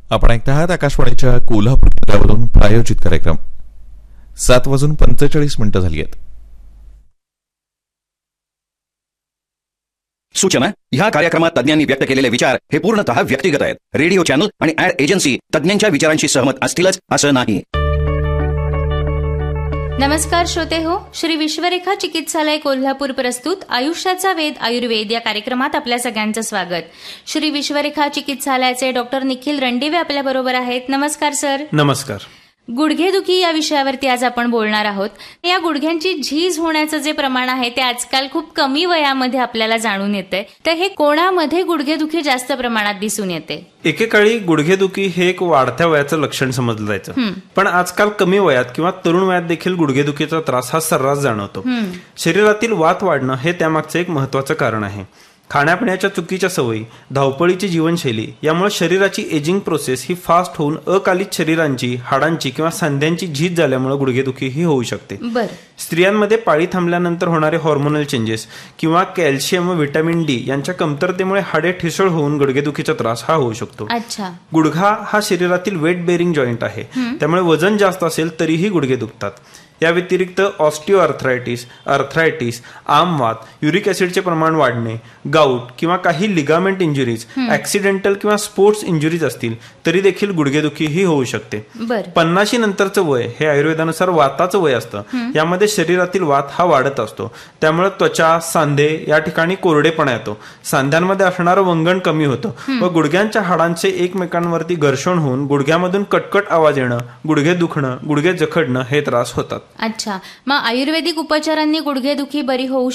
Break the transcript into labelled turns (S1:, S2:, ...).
S1: आपण ऐकत आहात आकाशवाणीच्या कोल्हापूर केंद्रावरून प्रायोजित कार्यक्रम. 7:45 झाली आहेत.
S2: सूचना: ह्या कार्यक्रमात तज्ञांनी व्यक्त केलेले विचार हे पूर्णतः व्यक्तिगत आहेत. रेडिओ चॅनल आणि ऍड एजन्सी तज्ञांच्या विचारांशी सहमत असतीलच असं नाही.
S3: नमस्कार श्रोते हो, श्री विश्वरेखा चिकित्सालय कोल्हापूर प्रस्तुत आयुष्याचा वेध आयुर्वेद या कार्यक्रमात आपल्या सगळ्यांचं स्वागत. श्री विश्वरेखा चिकित्सालयाचे डॉक्टर निखिल रणदिवे आपल्या बरोबर आहेत. नमस्कार सर.
S4: नमस्कार.
S3: गुडघेदुखी या विषयावरती आज आपण बोलणार आहोत. या गुडघ्यांची झीज होण्याचं जे प्रमाण आहे ते आजकाल खूप कमी वयामध्ये आपल्याला जाणून येते. तर हे कोणामध्ये गुडघेदुखी जास्त प्रमाणात दिसून येते?
S4: एकेकाळी गुडघेदुखी हे एक वाढत्या वयाचं लक्षण समजलं जायचं, पण आजकाल कमी वयात किंवा तरुण वयात देखील गुडघेदुखीचा त्रास हा सर्रास जाणवतो. शरीरातील वात वाढणं हे त्यामागचं एक महत्वाचं कारण आहे. खाण्यापिण्याच्या चुकीच्या सवयी, धावपळीची जीवनशैली यामुळे शरीराची एजिंग प्रोसेस ही फास्ट होऊन अकालिक शरीरांची, हाडांची किंवा सांध्यांची झीज झाल्यामुळे गुडघेदुखी ही होऊ शकते. स्त्रियांमध्ये पाळी थांबल्यानंतर होणारे हॉर्मोनल चेंजेस किंवा कॅल्शियम व व्हिटॅमिन डी यांच्या कमतरतेमुळे हाडे ठिसूळ होऊन गुडघेदुखीचा त्रास हा होऊ शकतो. गुडघा हा शरीरातील वेट बेअरिंग जॉईंट आहे, त्यामुळे वजन जास्त असेल तरीही गुडघे दुखतात. या व्यतिरिक्त ऑस्टिओआर्थरायटिस, अर्थरायटिस, आमवात, युरिक ऍसिडचे प्रमाण वाढणे, गाऊट किंवा काही लिगामेंट इंजुरीज, ऍक्सिडेंटल किंवा स्पोर्ट्स इंजुरीज असतील तरी देखील गुडघेदुखी ही होऊ शकते. 50 नंतरचं वय हे आयुर्वेदानुसार वाताचं वय असतं. यामध्ये शरीरातील वात हा वाढत असतो, त्यामुळे त्वचा, सांधे या ठिकाणी कोरडेपणा येतो, सांध्यांमध्ये असणारं वंगण कमी होतं व गुडघ्यांच्या हाडांचे एकमेकांवरती घर्षण होऊन गुडघ्यामधून कटकट आवाज येणं, गुडघे दुखणं, गुडघे जखडणं हे त्रास होतात.
S3: अच्छा, मग आयुर्वेदिक उपचारांनी गुडघेदुखी बरी होऊ